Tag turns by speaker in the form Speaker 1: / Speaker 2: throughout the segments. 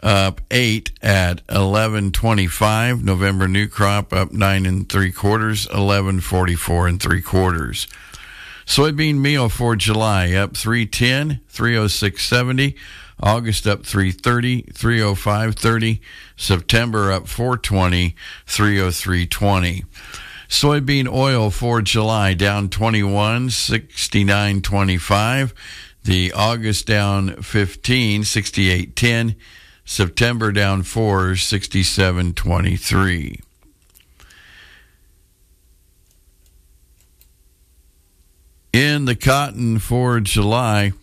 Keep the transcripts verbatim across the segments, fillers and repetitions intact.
Speaker 1: up eight at eleven twenty-five. November new crop up nine and three quarters, eleven forty-four and three quarters. Soybean meal for July up three ten, three oh six seventy. August up three thirty, three oh five thirty. September up four twenty, three oh three twenty. Soybean oil for July down twenty-one, sixty-nine twenty-five. The August down fifteen, sixty-eight ten. September down four, sixty-seven twenty-three. In the cotton for July,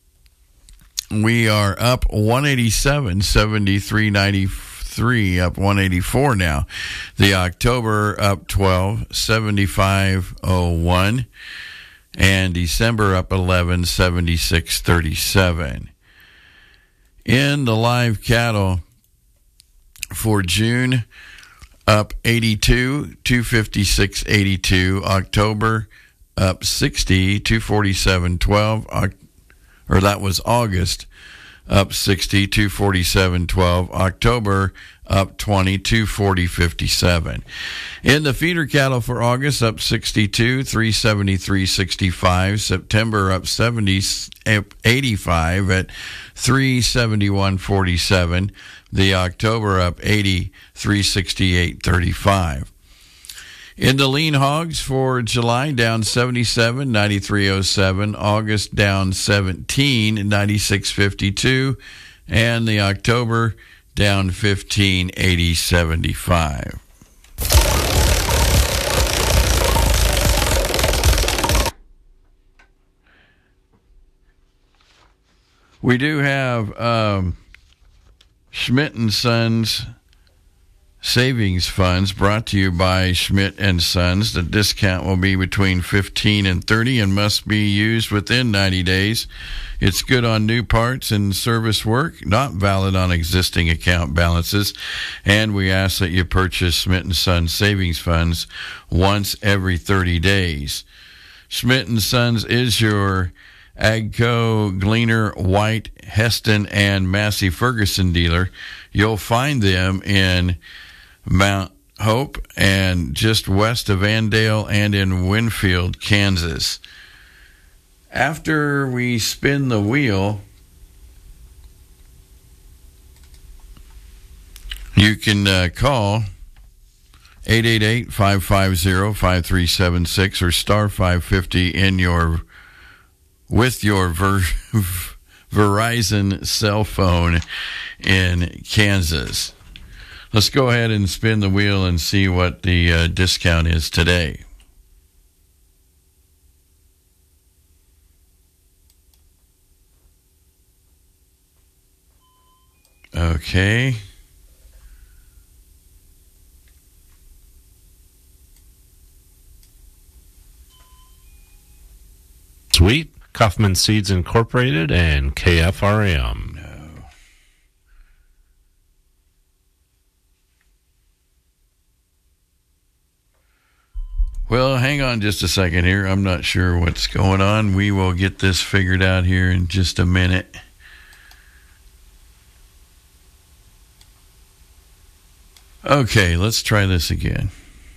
Speaker 1: we are up one eighty-seven, seventy-three ninety-three, up one eighty-four now. The October up twelve, seventy-five oh one, and December up eleven, seventy-six thirty-seven. In the live cattle for June, up eighty-two, two fifty-six eighty-two. October up sixty, two forty-seven twelve. Or that was August, up sixty, two forty-seven twelve. October up twenty, two forty fifty-seven. In the feeder cattle for August, up sixty-two, three seventy-three sixty-five. September up seventy, eighty-five at three seventy-one forty-seven. The October up eighty, three sixty-eight thirty-five. In the lean hogs for July, down seventy-seven, ninety-three oh seven. August down seventeen, ninety-six fifty-two. And the October down fifteen, eighty seventy-five. We do have um, Schmidt and Sons Savings Funds brought to you by Schmidt and Sons. The discount will be between fifteen and thirty and must be used within ninety days. It's good on new parts and service work, not valid on existing account balances. And we ask that you purchase Schmidt and Sons Savings Funds once every thirty days. Schmidt and Sons is your Agco, Gleaner, White, Heston, and Massey Ferguson dealer. You'll find them in Mount Hope and just west of Andale and in Winfield, Kansas. After we spin the wheel, you can uh, call eight eight eight, five five zero, five three seven six or star five fifty in your with your Ver, Verizon cell phone in Kansas. Let's go ahead and spin the wheel and see what the uh, discount is today. Okay.
Speaker 2: Sweet. Kaufman Seeds Incorporated and K F R M.
Speaker 1: No. Well, hang on just a second here. I'm not sure what's going on. We will get this figured out here in just a minute. Okay, let's try this again.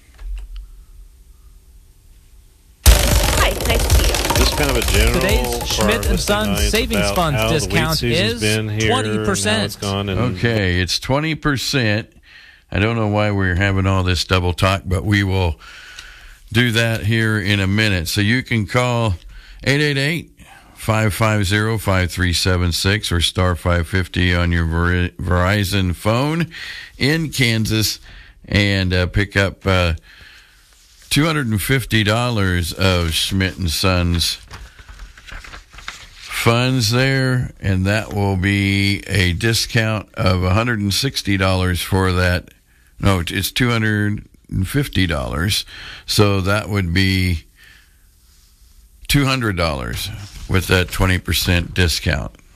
Speaker 3: Hi, nice to see you.
Speaker 2: Just kind of a general.
Speaker 4: Today's Schmidt and Sons Savings Funds discount is twenty percent.
Speaker 1: Okay, it's twenty percent. I don't know why we're having all this double talk, but we will do that here in a minute. So you can call eight eight eight, five five zero, five three seven six or star five fifty on your Verizon phone in Kansas and uh, pick up uh, two hundred fifty dollars of Schmidt and Sons funds there, and that will be a discount of one hundred sixty dollars for that. No, it's two hundred fifty dollars, so that would be two hundred dollars with that twenty percent discount.